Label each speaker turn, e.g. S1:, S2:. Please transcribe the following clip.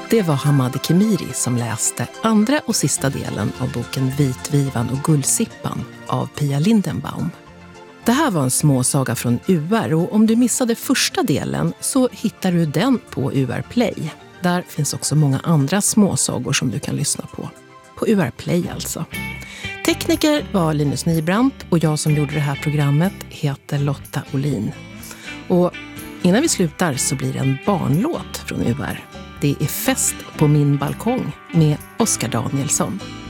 S1: Det var Hamadi Kemiri som läste andra och sista delen av boken Vitvivan och Gullsippan av Pia Lindenbaum. Det här var en småsaga från UR, och om du missade första delen så hittar du den på UR Play. Där finns också många andra småsagor som du kan lyssna på. På UR Play alltså. Tekniker var Linus Nybrandt och jag som gjorde det här programmet heter Lotta Olin. Och innan vi slutar så blir det en barnlåt från UR. Det är Fest på min balkong med Oskar Danielsson.